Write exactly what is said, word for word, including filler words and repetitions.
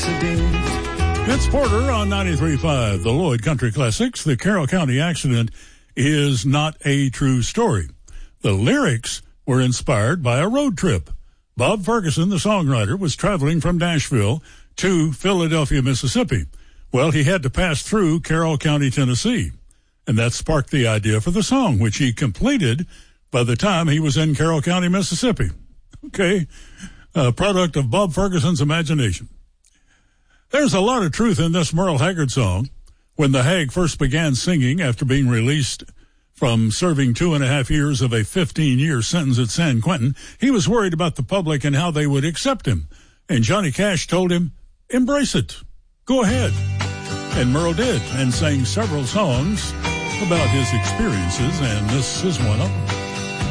It's Porter on ninety-three point five, the Lloyd Country Classics. The Carroll County accident is not a true story. The lyrics were inspired by a road trip. Bob Ferguson, the songwriter, was traveling from Nashville to Philadelphia, Mississippi. Well, he had to pass through Carroll County, Tennessee, and that sparked the idea for the song, which he completed by the time he was in Carroll County, Mississippi. Okay, a product of Bob Ferguson's imagination. There's a lot of truth in this Merle Haggard song. When the Hag first began singing after being released from serving two and a half years of a fifteen-year sentence at San Quentin, he was worried about the public and how they would accept him. And Johnny Cash told him, embrace it. Go ahead. And Merle did, and sang several songs about his experiences, and this is one of them.